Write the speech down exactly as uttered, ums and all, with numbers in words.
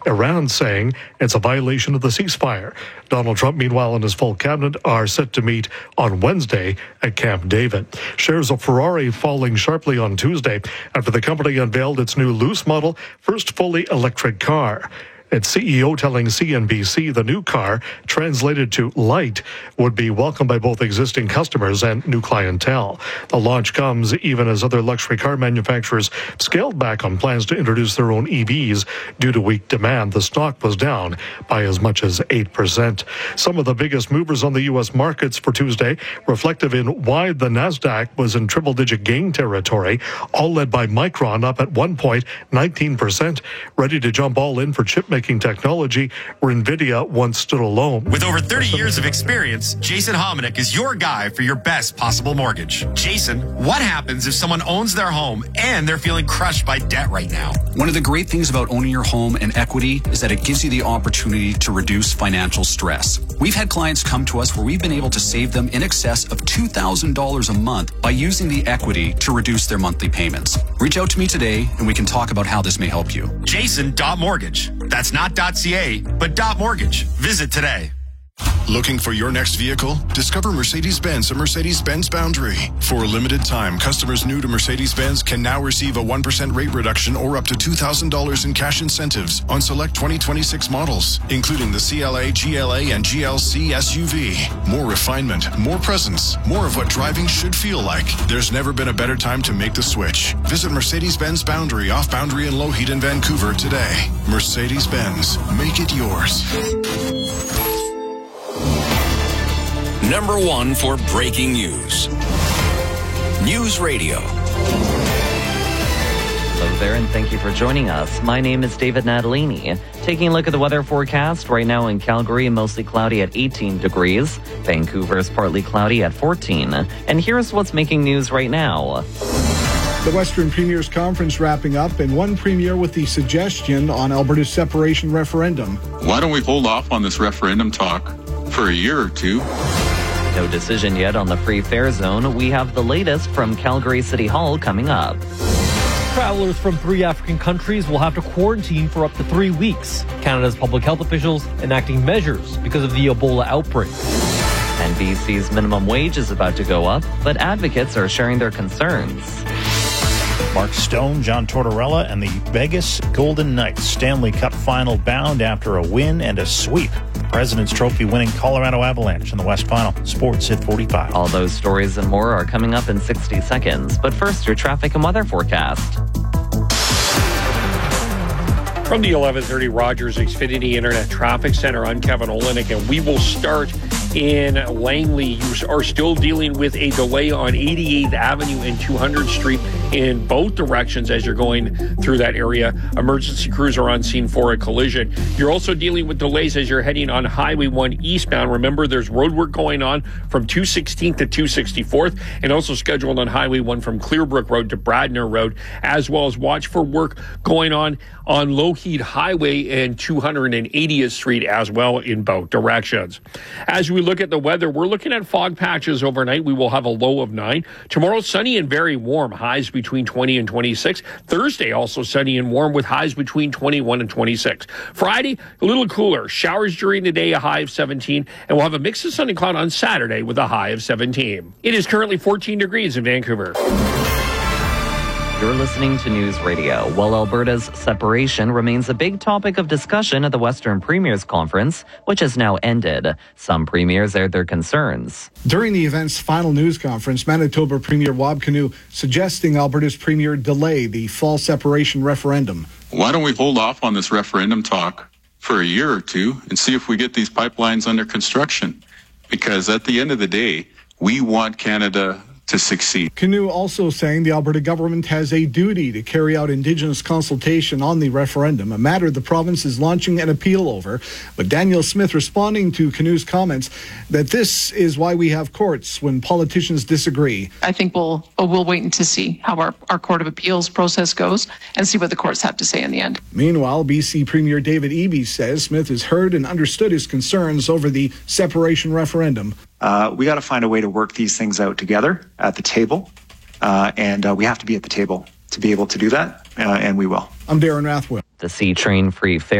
Iran saying it's a violation of the ceasefire. Donald Trump, meanwhile, and his full cabinet are set to meet on Wednesday at Camp David. Shares of Ferrari falling sharply on Tuesday after the company unveiled its new loose model, first fully electric car. Its C E O telling C N B C the new car, translated to light, would be welcomed by both existing customers and new clientele. The launch comes even as other luxury car manufacturers scaled back on plans to introduce their own E Vs due to weak demand. The stock was down by as much as eight percent. Some of the biggest movers on the U S markets for Tuesday, reflective in why the Nasdaq was in triple-digit gain territory, all led by Micron up at one point one nine percent, ready to jump all in for chip making technology where NVIDIA once stood alone. With over thirty years of experience, Jason Hominick is your guy for your best possible mortgage. Jason, what happens if someone owns their home and they're feeling crushed by debt right now? One of the great things about owning your home and equity is that it gives you the opportunity to reduce financial stress. We've had clients come to us where we've been able to save them in excess of two thousand dollars a month by using the equity to reduce their monthly payments. Reach out to me today and we can talk about how this may help you. Jason.mortgage. That's not .ca, but .mortgage. Visit today. Looking for your next vehicle? Discover Mercedes-Benz at Mercedes-Benz Boundary. For a limited time, customers new to Mercedes-Benz can now receive a one percent rate reduction or up to two thousand dollars in cash incentives on select twenty twenty-six models, including the C L A, G L A, and G L C S U V. More refinement, more presence, more of what driving should feel like. There's never been a better time to make the switch. Visit Mercedes-Benz Boundary off Boundary and Lougheed in Vancouver today. Mercedes-Benz. Make it yours. Number one for breaking news. News Radio. Hello there, and thank you for joining us. My name is David Natalini. Taking a look at the weather forecast, right now in Calgary, mostly cloudy at eighteen degrees. Vancouver is partly cloudy at fourteen. And here's what's making news right now. The Western Premiers Conference wrapping up, and one premier with the suggestion on Alberta's separation referendum. Why don't we hold off on this referendum talk for a year or two? No decision yet on the free fare zone. We have the latest from Calgary City Hall coming up. Travelers from three African countries will have to quarantine for up to three weeks. Canada's public health officials enacting measures because of the Ebola outbreak. N B C's minimum wage is about to go up, but advocates are sharing their concerns. Mark Stone, John Tortorella, and the Vegas Golden Knights Stanley Cup final bound after a win and a sweep. The President's Trophy winning Colorado Avalanche in the West Final. Sports at forty-five. All those stories and more are coming up in sixty seconds. But first, your traffic and weather forecast. From the eleven thirty Rogers Xfinity Internet Traffic Center, I'm Kevin Olenek, and we will start in Langley. You are still dealing with a delay on eighty-eighth Avenue and two hundredth Street in both directions as you're going through that area. Emergency crews are on scene for a collision. You're also dealing with delays as you're heading on Highway one eastbound. Remember, there's road work going on from two sixteenth to two sixty-fourth, and also scheduled on Highway one from Clearbrook Road to Bradner Road, as well as watch for work going on on Lougheed Highway and two hundred eightieth Street as well in both directions. As we look at the weather, we're looking at fog patches overnight. We will have a low of nine. Tomorrow, sunny and very warm, highs between twenty and twenty-six. Thursday, also sunny and warm with highs between twenty-one and twenty-six. Friday, a little cooler. Showers during the day, a high of seventeen. And we'll have a mix of sun and cloud on Saturday with a high of seventeen. It is currently fourteen degrees in Vancouver. You're listening to News Radio. While Alberta's separation remains a big topic of discussion at the Western Premiers Conference, which has now ended, some premiers aired their concerns. During the event's final news conference, Manitoba Premier Wab Kinew suggesting Alberta's premier delay the fall separation referendum. Why don't we hold off on this referendum talk for a year or two and see if we get these pipelines under construction? Because at the end of the day, we want Canada to succeed. Kinew also saying the Alberta government has a duty to carry out Indigenous consultation on the referendum, a matter the province is launching an appeal over. But Daniel Smith responding to Kinew's comments that this is why we have courts when politicians disagree. I think we'll we'll wait to see how our, our Court of Appeals process goes and see what the courts have to say in the end. Meanwhile, B C Premier David Eby says Smith has heard and understood his concerns over the separation referendum. Uh, we got to find a way to work these things out together at the table, uh, and uh, we have to be at the table to be able to do that, uh, and we will. I'm Darren Rathwell. The C-Train free fare